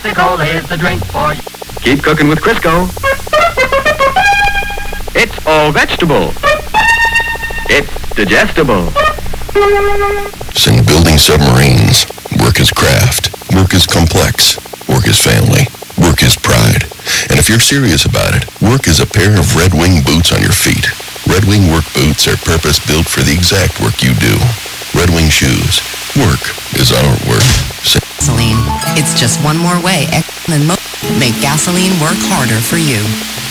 Pepsi-Cola is the drink for you. Keep cooking with Crisco. It's all vegetable. It's digestible. In building submarines, work is craft, work is complex, work is family, work is pride. And if you're serious about it, work is a pair of Red Wing boots on your feet. Red Wing work boots are purpose-built for the exact work you do. Red Wing shoes. Work is our work. Gasoline. It's just one more way and make gasoline work harder for you.